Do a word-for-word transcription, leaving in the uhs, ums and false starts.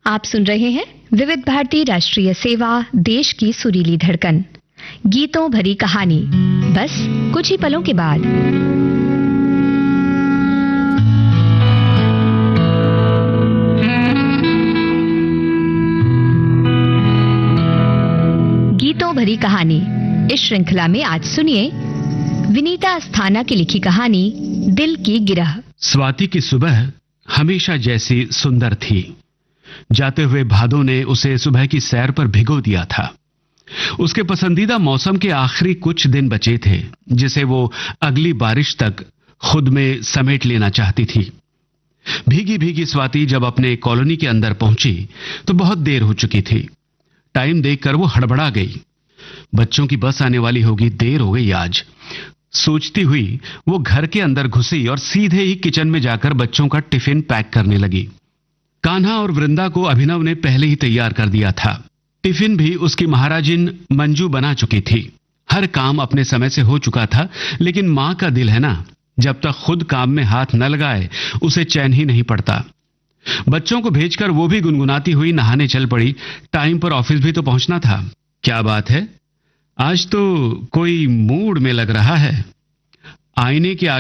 आप सुन रहे हैं विविध भारती राष्ट्रीय सेवा, देश की सुरीली धड़कन, गीतों भरी कहानी, बस कुछ ही पलों के बाद। गीतों भरी कहानी इस श्रृंखला में आज सुनिए विनीता अस्थाना की लिखी कहानी दिल की गिरह। स्वाति की सुबह हमेशा जैसी सुंदर थी। जाते हुए भादों ने उसे सुबह की सैर पर भिगो दिया था। उसके पसंदीदा मौसम के आखिरी कुछ दिन बचे थे, जिसे वो अगली बारिश तक खुद में समेट लेना चाहती थी। भीगी भीगी स्वाति जब अपने कॉलोनी के अंदर पहुंची तो बहुत देर हो चुकी थी। टाइम देखकर वो हड़बड़ा गई। बच्चों की बस आने वाली होगी, देर हो गई आज। सोचती हुई वो घर के अंदर घुसी और सीधे ही किचन में जाकर बच्चों का टिफिन पैक करने लगी। कान्हा और वृंदा को अभिनव ने पहले ही तैयार कर दिया था। टिफिन भी उसकी महाराजिन मंजू बना चुकी थी। हर काम अपने समय से हो चुका था, लेकिन मां का दिल है ना, जब तक खुद काम में हाथ न लगाए उसे चैन ही नहीं पड़ता। बच्चों को भेजकर वो भी गुनगुनाती हुई नहाने चल पड़ी। टाइम पर ऑफिस भी तो पहुंचना था। क्या बात है, आज तो कोई मूड में लग रहा है। आईने के